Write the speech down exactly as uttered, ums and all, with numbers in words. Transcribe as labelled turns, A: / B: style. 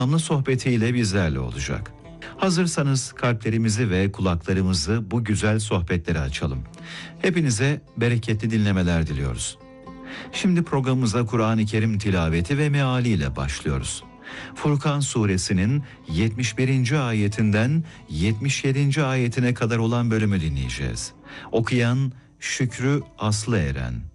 A: anlamlı sohbetiyle bizlerle olacak. Hazırsanız kalplerimizi ve kulaklarımızı bu güzel sohbetlere açalım. Hepinize bereketli dinlemeler diliyoruz. Şimdi programımıza Kur'an-ı Kerim tilaveti ve mealiyle başlıyoruz. Furkan suresinin yetmiş birinci ayetinden yetmiş yedinci ayetine kadar olan bölümü dinleyeceğiz. Okuyan Şükrü Aslı Eren.